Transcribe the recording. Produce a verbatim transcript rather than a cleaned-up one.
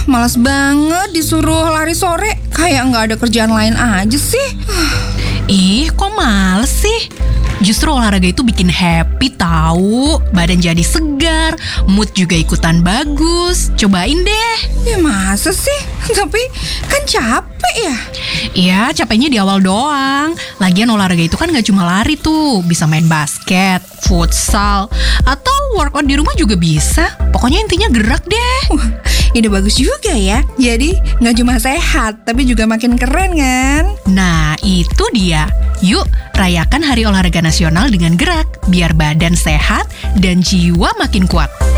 malas banget disuruh lari sore. Kayak nggak ada kerjaan lain aja sih. Ih, kok males sih? Justru olahraga itu bikin happy tahu, badan jadi segar, mood juga ikutan bagus. Cobain deh. Ya masa sih? Tapi kan capek ya. Iya, capeknya di awal doang. Lagian olahraga itu kan gak cuma lari tuh, bisa main basket, futsal, atau workout di rumah juga bisa. Pokoknya intinya gerak deh. Wah, ide bagus juga ya. Jadi gak cuma sehat, tapi juga makin keren kan? Nah, itu dia. Yuk, rayakan Hari Olahraga Nasional dengan gerak, biar badan sehat dan jiwa makin kuat.